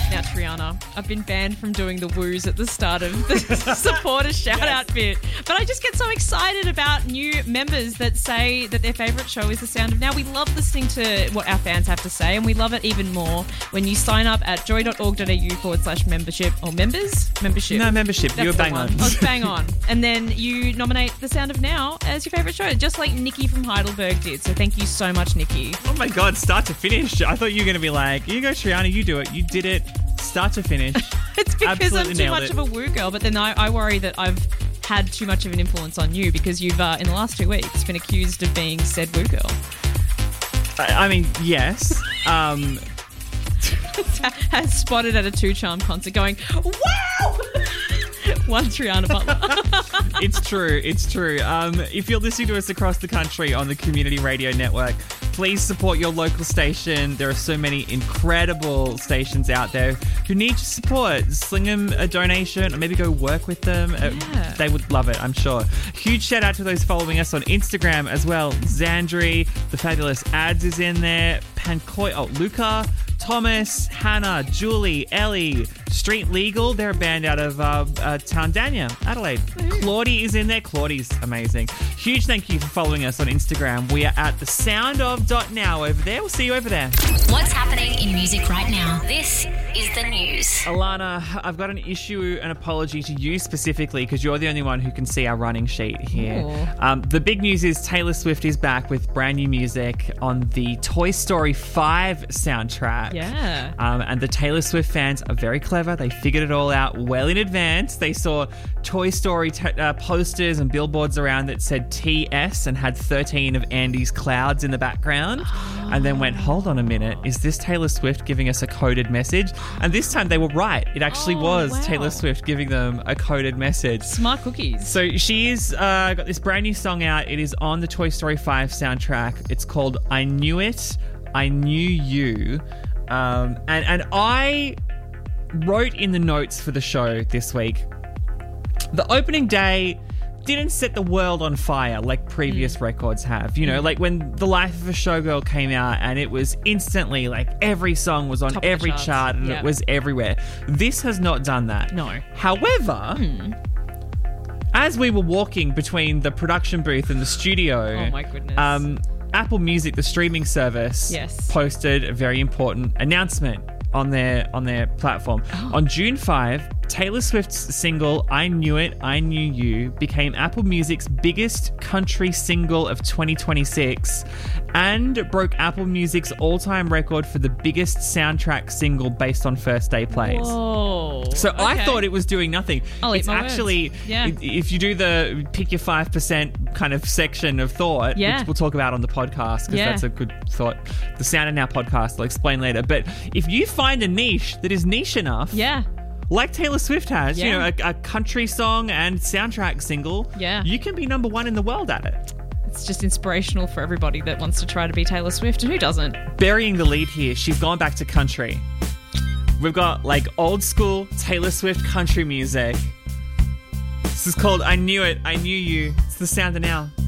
Now, Triana, I've been banned from doing the woos at the start of the supporter shout-out bit, but I just get so excited about new members that say that their favourite show is The Sound of Now. We love listening to what our fans have to say, and we love it even more when you sign up at joy.org.au/membership or membership. No, membership. That's You were the bang one. on. I was bang on. And then you nominate The Sound of Now as your favourite show, just like Nikki from Heidelberg did. So thank you so much, Nikki. Oh my God, start to finish. I thought you were going to be like, you go, Triana, you do it. You did it. Start to finish. It's because Absolutely I'm too nailed much it. of a woo girl, but then I worry that I've had too much of an influence on you because you've, in the last 2 weeks, been accused of being said woo girl. I mean, yes. Has spotted at a Two Charm concert going, wow! One Triana Butler. It's true. It's true. If you're listening to us across the country on the Community Radio Network, please support your local station. There are so many incredible stations out there who need your support. Sling them a donation or maybe go work with them. Yeah. They would love it, I'm sure. Huge shout out to those following us on Instagram as well. Xandri, The Fabulous Ads is in there. Luca, Thomas, Hannah, Julie, Ellie, Street Legal. They're a band out of Towndania, Adelaide. Claudie is in there. Claudie's amazing. Huge thank you for following us on Instagram. We are at thesoundof.now over there. We'll see you over there. What's happening in music right now? This is the news. Alana, I've got an apology to you specifically because you're the only one who can see our running sheet here. The big news is Taylor Swift is back with brand new music on the Toy Story 5 soundtrack. Yeah. And the Taylor Swift fans are very clever. They figured it all out well in advance. They saw Toy Story posters and billboards around that said TS and had 13 of Andy's clouds in the background. And then went, hold on a minute, is this Taylor Swift giving us a coded message? And this time they were right. It actually was wow. Taylor Swift giving them a coded message. Smart cookies. So she's got this brand new song out. It is on the Toy Story 5 soundtrack. It's called I Knew It, I Knew You. And I wrote in the notes for the show this week, the opening day didn't set the world on fire like previous records have. You know, like when The Life of a Showgirl came out and it was instantly like every song was on Top of the every charts. chart and Yeah. it was everywhere. This has not done that. No. However, as we were walking between the production booth and the studio, Oh my goodness. Apple Music, the streaming service, Yes. posted a very important announcement on their platform. On June 5, Taylor Swift's single I Knew It, I Knew You became Apple Music's biggest country single of 2026 and broke Apple Music's all-time record for the biggest soundtrack single based on first day plays. Whoa. So I Okay. thought it was doing nothing. I'll eat It's my actually, words. Yeah. if you do the pick your 5% kind of section of thought, Yeah. which we'll talk about on the podcast because Yeah. that's a good thought. The Sound of Now podcast, I'll explain later. But if you find a niche that is niche enough, Yeah. like Taylor Swift has, you Yeah. know, a country song and soundtrack single, Yeah. you can be number one in the world at it. It's just inspirational for everybody that wants to try to be Taylor Swift. And who doesn't? Burying the lead here, she's gone back to country. We've got like old school Taylor Swift country music. This is called I Knew It, I Knew You. It's the Sound of Now.